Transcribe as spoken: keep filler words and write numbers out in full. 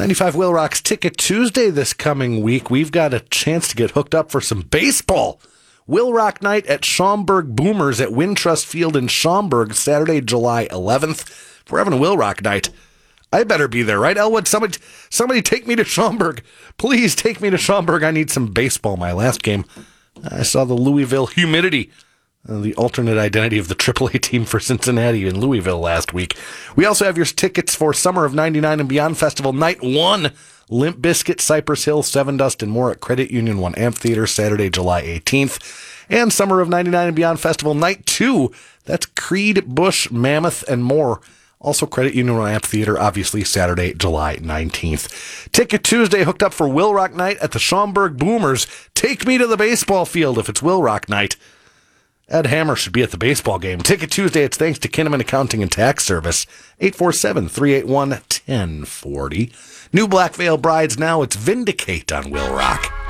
ninety-five Will Rock's Ticket Tuesday this coming week. We've got a chance to get hooked up for some baseball. Will Rock night at Schaumburg Boomers at Wintrust Field in Schaumburg, Saturday, July eleventh. If we're having a Will Rock night, I better be there, right, Elwood? Somebody, somebody take me to Schaumburg. Please take me to Schaumburg. I need some baseball. My last game, I saw the Louisville Humidity, uh, the alternate identity of the triple A team for Cincinnati in Louisville last week. We also have your tickets for Summer of ninety-nine and Beyond Festival Night one. Limp Bizkit, Cypress Hill, Seven Dust, and more at Credit Union One Amphitheater, Saturday, July eighteenth. And Summer of ninety-nine and Beyond Festival Night two. That's Creed, Bush, Mammoth, and more. Also, Credit Union One Amphitheater, obviously, Saturday, July nineteenth. Ticket Tuesday hooked up for Will Rock Night at the Schaumburg Boomers. Take me to the baseball field if it's Will Rock Night. Ed Hammer should be at the baseball game. Ticket Tuesday, it's thanks to Kinnaman Accounting and Tax Service. eight four seven, three eight one, one zero four zero. New Black Veil Brides now. It's Vindicate on Will Rock.